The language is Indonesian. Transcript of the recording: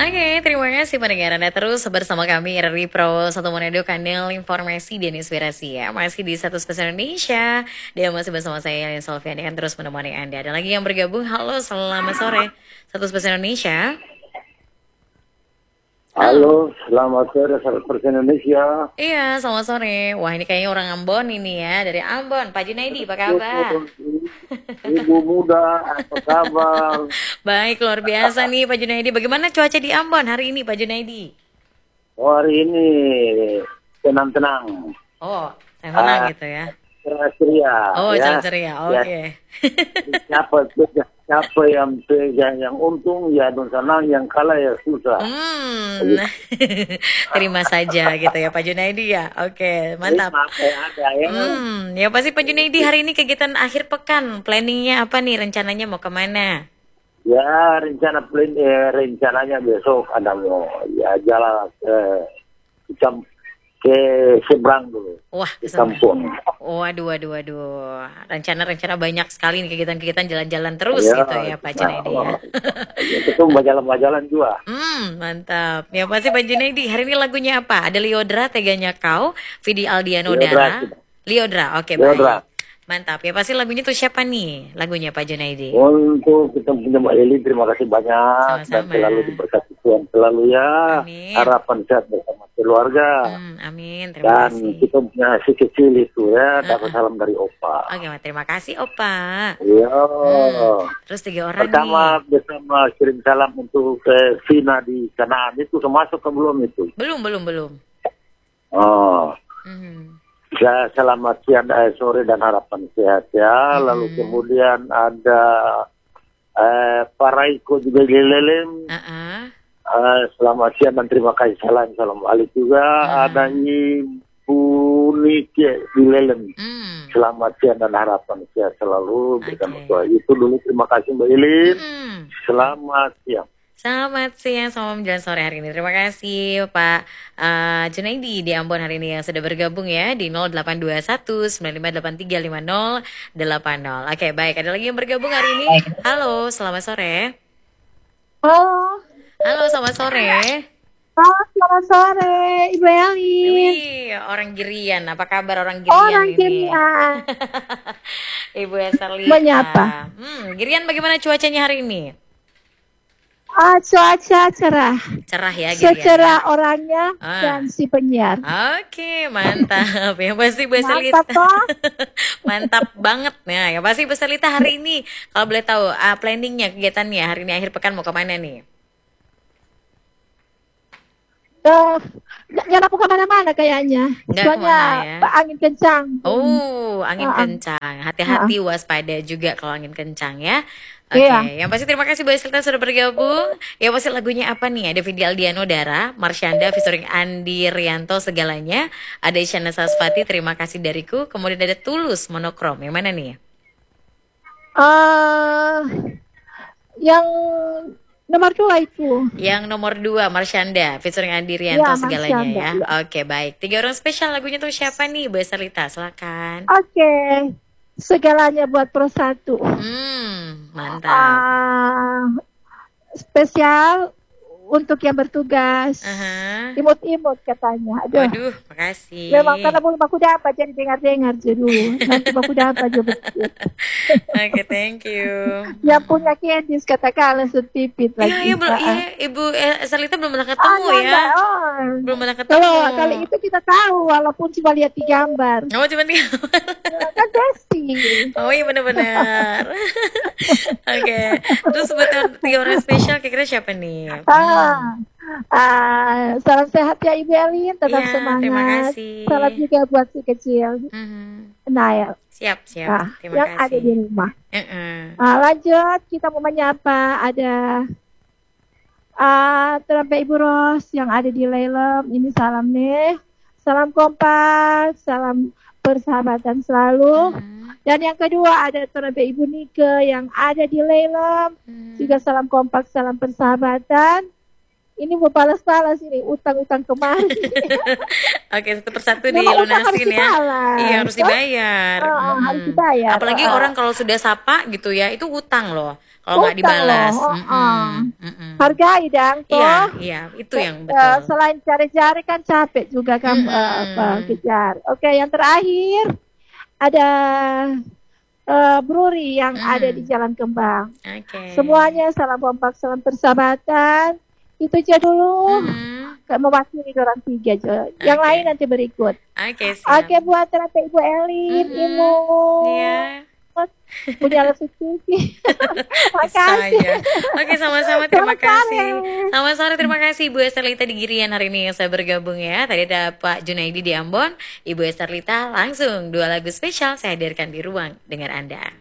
Oke, terima kasih pendengar Anda terus bersama kami RRI Pro 1 Manado, kanal informasi dan inspirasi ya. Masih di Satu Spesial Indonesia dan masih bersama saya Yalin Solviani akan terus menemani Anda. Ada lagi yang bergabung, halo selamat sore Satu Spesial Indonesia. Halo, selamat sore Satu Spesial Indonesia. Iya, selamat sore. Wah, ini kayaknya orang Ambon ini ya, dari Ambon. Pak Junaidi, apa kabar? Ibu muda, apa kabar? Baik, luar biasa nih Pak Junaidi. Bagaimana cuaca di Ambon hari ini Pak Junaidi? Oh, hari ini tenang-tenang. Oh, tenang gitu ya. Ceria. Oh, ya. ceria, oke. Siapa yang untung ya don senang, yang kalah ya susah. Terima saja gitu ya Pak Junaidi ya. Oke, mantap. Ya pasti Pak Junaidi hari ini kegiatan akhir pekan. Planningnya apa nih? Rencananya mau kemana? Ya, rencananya besok ada mau ya jalan ke seberang dulu. Wah, ke kampung. Waduh. Rencana banyak sekali nih kegiatan-kegiatan jalan-jalan terus ya, gitu ya Pak Junaidi ya. Itu jalan-jalan juga. Mantap. Ya pasti Pak Junaidi hari ini lagunya apa? Ada Liodra, Teganya Kau, Vidi Aldiano Dara. Liodra, oke baik. Mantap. Ya pasti lagunya tuh siapa nih? Lagunya Pak Junaidi. Untuk kita punya Mbak Eli, terima kasih banyak. Sama-sama. Dan selalu diberkati Tuhan selalu ya. Amin. Harapan sehat bersama keluarga. Amin. Terima kasih. Dan kita punya si kecil itu ya, dapat salam dari Opa. Oke, terima kasih Opa. Iya. Terus 3 orang Pertama nih. bersama kirim salam untuk Vina di Kanaan itu termasuk ke belum itu? Belum. Oh. Ya, selamat siang, sore dan harapan sehat ya. Lalu kemudian ada Pak Raiko juga di Lelem. Selamat siang dan terima kasih salam balik juga. Ada Ibu Niki di Lelem. Selamat siang dan harapan sehat selalu. Itu dulu, terima kasih Mbak Ilin. Selamat siang. Selamat siang, selamat menjelang sore hari ini. Terima kasih Pak Junaidi di Ambon hari ini yang sudah bergabung ya di 0821 9583 5080. Oke, baik. Ada lagi yang bergabung hari ini. Halo, selamat sore. Halo, selamat sore. Selamat sore, Ibu Eli. Wih, orang Girian. Apa kabar orang Girian orang ini? Girian. Ibu Eserlita. Menyapa. Girian bagaimana cuacanya hari ini? Cuaca cerah. Cerah ya Girian. Secerah orangnya dan si penyiar. Oke, mantap. Yang pasti Bu Eserlita. Mantap banget. Nah, yang pasti Bu Eserlita hari ini kalau boleh tahu planningnya, kegiatannya hari ini akhir pekan mau kemana nih? Jangan aku kemana-mana kayaknya. Soalnya ya? angin kencang. Oh, angin kencang. Hati-hati waspada juga kalau angin kencang ya. Oke, yang pasti terima kasih Bu Eserlita sudah bergabung. Ya pasti lagunya apa nih? Ada Vidi Aldiano Dara, Marsyanda featuring Andi Rianto Segalanya, ada Isyana Sasfati Terima Kasih Dariku, kemudian ada Tulus Monokrom. Yang mana nih? Yang nomor 2 itu. Yang nomor 2 Marsyanda featuring Andi Rianto Segalanya ya. Oke, baik. 3 orang spesial lagunya tuh siapa nih Bu Eserlita? Silakan. Oke. Segalanya buat Pro 1. Mantap. Spesial untuk yang bertugas. Imut-imut katanya. Waduh, makasih. Memang karena belum aku dapat jadi dengar-dengar dulu. Nanti aku dapat juga betul. Oke, thank you. Yang punya Candice katakan langsung tipit lagi. Ibu Eserlita belum pernah ketemu ya. Belum pernah ketemu. Kali itu kita tahu walaupun cuma lihat di gambar. Oh, cuma di gambar. Kan Desi. Oh iya benar-benar. Oke. Terus buat 3 orang spesial kira-kira siapa nih? Salam sehat ya Ibu Elin, tetap semangat. Terima kasih. Salam juga buat si kecil. Nael. Siap. Terima yang kasih. Ada di rumah. Lanjut, kita mau menyapa ada terhadap Ibu Ros yang ada di Lelem. Ini salam nih. Salam kompak, salam persahabatan selalu. Dan yang kedua ada terhadap Ibu Nike yang ada di Lelem. Juga salam kompak, salam persahabatan. ini mau balas-balas ini utang-utang kemarin. Oke, satu persatu dilunasin ya. Iya, harus dibayar. Harus dibayar. Apalagi orang kalau sudah sapa gitu ya, itu utang loh. Kalau nggak dibalas. Hargai dong. Iya, itu yang betul. Selain cari-cari kan capek juga kan kejar. Oke, yang terakhir ada brewery yang ada di Jalan Kembang. Semuanya salam kompak, salam persahabatan. Itu aja dulu. Mewakili orang 3 aja. Yang lain nanti berikut. Oke, buat terapia Ibu Elin, Ibu. Iya. Punya lebih tinggi. Makasih. Oke, sama-sama, terima kasih. Selamat sore, terima kasih Ibu Esterlita di Girian hari ini yang saya bergabung ya. Tadi ada Pak Junaidi di Ambon, Ibu Esterlita langsung 2 lagu spesial saya hadirkan di ruang dengan Anda.